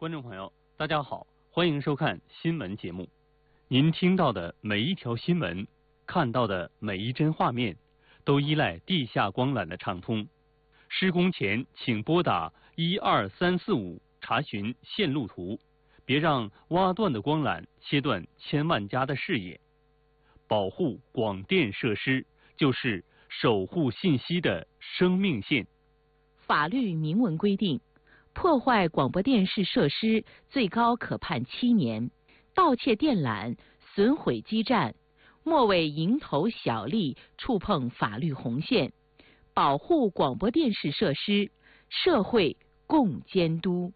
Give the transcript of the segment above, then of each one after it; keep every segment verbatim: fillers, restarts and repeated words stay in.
观众朋友，大家好，欢迎收看新闻节目。您听到的每一条新闻，看到的每一帧画面，都依赖地下光缆的畅通。施工前请拨打一二三四五查询线路图，别让挖断的光缆切断千万家的视野。保护广电设施就是守护信息的生命线。 法律明文规定，破坏广播电视设施最高可判七年，盗窃电缆、损毁基站，莫为蝇头小利触碰法律红线。保护广播电视设施，社会共监督。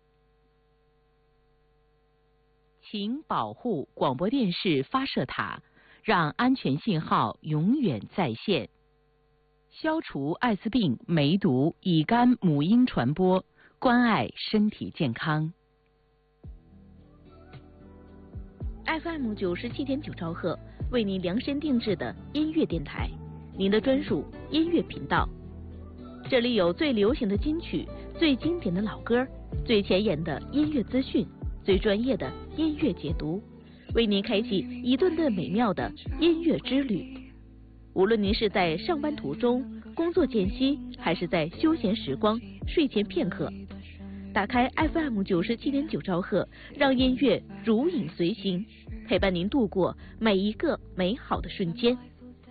请保护广播电视发射塔，让安全信号永远在线。消除艾滋病、梅毒、乙肝、母婴传播，关爱身体健康。F M 九十七点九兆赫为您量身定制的音乐电台，您的专属音乐频道。这里有最流行的金曲、最经典的老歌、最前沿的音乐资讯、最专业的音乐解读，为您开启一顿顿美妙的音乐之旅。无论您是在上班途中、工作间隙，还是在休闲时光、睡前片刻，打开 F M 九十七点九兆赫，让音乐如影随形，陪伴您度过每一个美好的瞬间。